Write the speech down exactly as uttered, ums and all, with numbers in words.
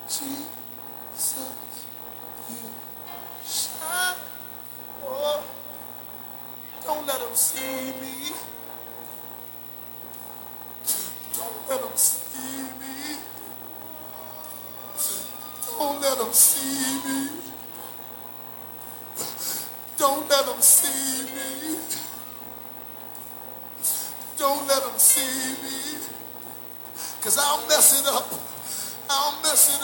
Jesus, you shine. Oh, don't let them see me. Don't let them see me. Don't let them see me. Don't let them see me. Don't let them see me. Because I'll mess it up. I'll mess it up.